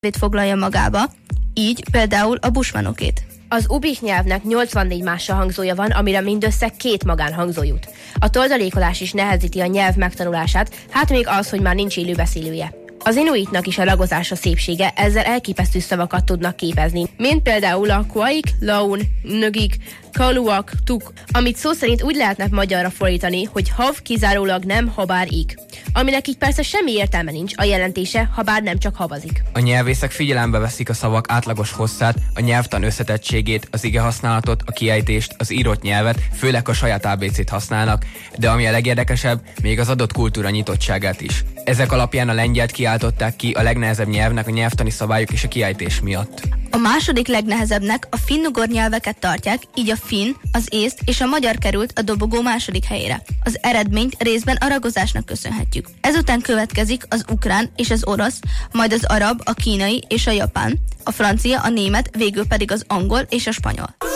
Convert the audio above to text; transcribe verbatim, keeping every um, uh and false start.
foglalja magába, így például a bushmanokét. Az ubik nyelvnek nyolcvannégy mása hangzója van, amire mindössze két magánhangzó jut. A toldalékolás is nehezíti a nyelv megtanulását, hát még az, hogy már nincs élő beszélője. Az inuitnak is a ragozás a szépsége, ezzel elképesztő szavakat tudnak képezni, mint például a kuaik, laun, nögik, kaluak, tuk, amit szó szerint úgy lehetne magyarra fordítani, hogy hav kizárólag nem, habár ik. Aminek így persze semmi értelme nincs, a jelentése, habár nem csak havazik. A nyelvészek figyelembe veszik a szavak átlagos hosszát, a nyelvtan összetettségét, az igehasználatot, a kiejtést, az írott nyelvet, főleg a saját á bé cét használnak, de ami a legérdekesebb, még az adott kultúra nyitottságát is. Ezek alapján a lengyelt kiáltották ki a legnehezebb nyelvnek a nyelvtani szabályok és a kiejtés miatt. A második legnehezebbnek a finnugor nyelveket tartják, így a finn, az észt és a magyar került a dobogó második helyére. Az eredményt részben a ragozásnak köszönhetjük. Ezután következik az ukrán és az orosz, majd az arab, a kínai és a japán, a francia, a német, végül pedig az angol és a spanyol.